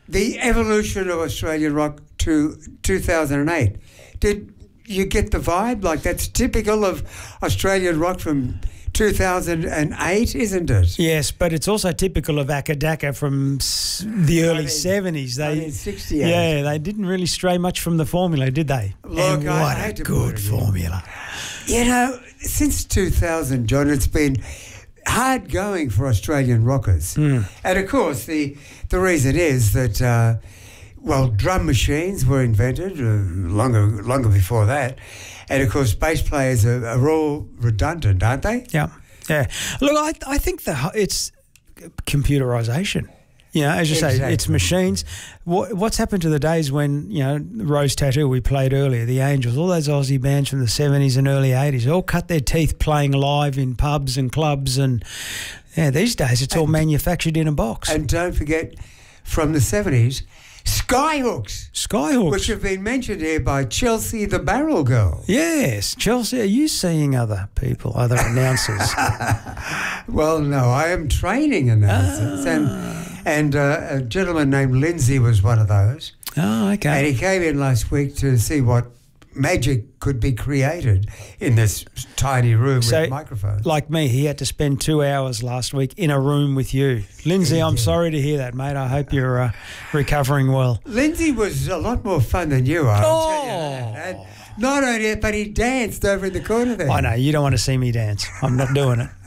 the evolution of Australian rock to 2008. Did you get the vibe? Like, that's typical of Australian rock from 2008, isn't it? Yes, but it's also typical of Akadaka from the early 70s. 1968. Yeah, they didn't really stray much from the formula, did they? Look, and I what had a to good put it in. formula. You know, since 2000, John, it's been hard going for Australian rockers. And of course, the reason is that, drum machines were invented longer before that. And of course, bass players are all redundant, aren't they? Yeah. Look, I think it's computerisation. You know, as you say, it's machines. What's happened to the days when, you know, Rose Tattoo we played earlier, the Angels, all those Aussie bands from the 70s and early 80s, all cut their teeth playing live in pubs and clubs, and these days it's all manufactured in a box. And don't forget, from the 70s, Skyhooks, which have been mentioned here by Chelsea the Barrel Girl. Yes, Chelsea. Are you seeing other people, other announcers? Well, no, I am training announcers, and a gentleman named Lindsay was one of those. Oh, okay. And he came in last week to see what magic could be created in this tiny room with microphones. Like me, he had to spend 2 hours last week in a room with you. Lindsay, I'm sorry to hear that, mate. I hope you're recovering well. Lindsay was a lot more fun than you are, I'll tell you that. And not only that, but he danced over in the corner there. I know, you don't want to see me dance. I'm not doing it.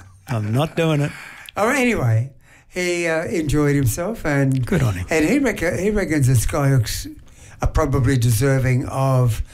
Oh, anyway, he enjoyed himself, and good on him. And he reckons the Skyhooks are probably deserving of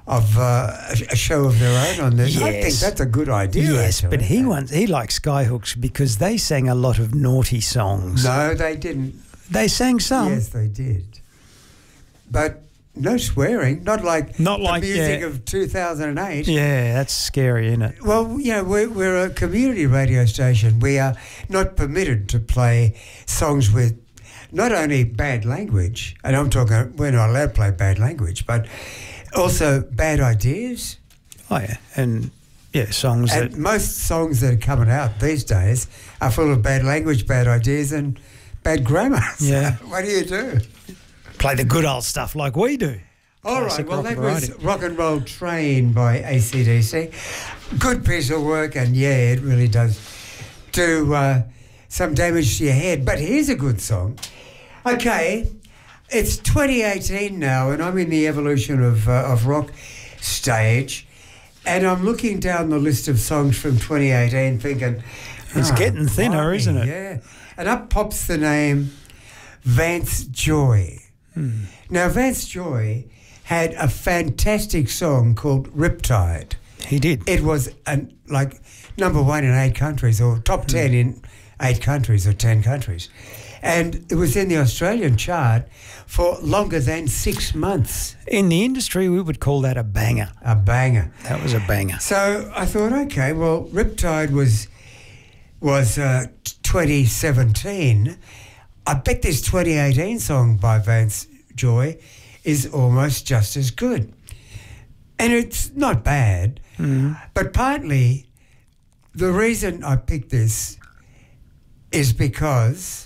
a show of their own on this. Yes. I think that's a good idea. Yes, actually. but he likes Skyhooks because they sang a lot of naughty songs. No, they didn't. They sang some. Yes, they did. But no swearing, not like the music of 2008. Yeah, that's scary, isn't it? Well, you know, we're a community radio station. We are not permitted to play songs with not only bad language, and we're not allowed to play bad language, but also bad ideas. Oh, yeah. And, songs and most songs that are coming out these days are full of bad language, bad ideas, and bad grammar. Yeah. So what do you do? Play the good old stuff like we do. All right, well, that was Rock and Roll Train by AC/DC. Good piece of work, and, it really does do some damage to your head. But here's a good song. Okay, it's 2018 now, and I'm in the evolution of rock stage, and I'm looking down the list of songs from 2018 thinking... It's getting thinner, isn't it? Yeah. And up pops the name Vance Joy. Now, Vance Joy had a fantastic song called Riptide. He did. It was number 1 in 8 countries, or top 10 in 8 countries or 10 countries. And it was in the Australian chart for longer than 6 months. In the industry, we would call that a banger. A banger. That was a banger. So I thought, okay, well, Riptide was 2017. I bet this 2018 song by Vance Joy is almost just as good. And it's not bad, but partly the reason I picked this is because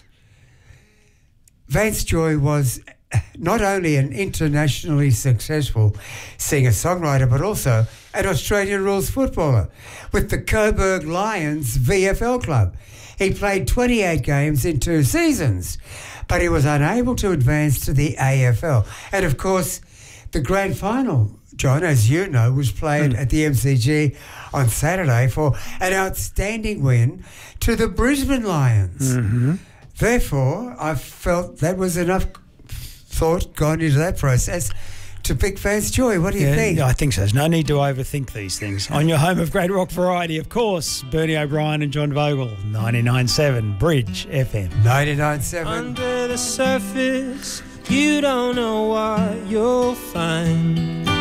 Vance Joy was not only an internationally successful singer-songwriter, but also an Australian rules footballer with the Coburg Lions VFL club. He played 28 games in 2 seasons, but he was unable to advance to the AFL. And, of course, the grand final, John, as you know, was played at the MCG on Saturday for an outstanding win to the Brisbane Lions. Therefore, I felt that was enough thought gone into that process to pick Vance Joy. What do you think? I think so. There's no need to overthink these things. On your home of great rock variety, of course, Bernie O'Brien and John Vogel, 99.7 Bridge FM. 99.7. Under the surface, you don't know what you'll find.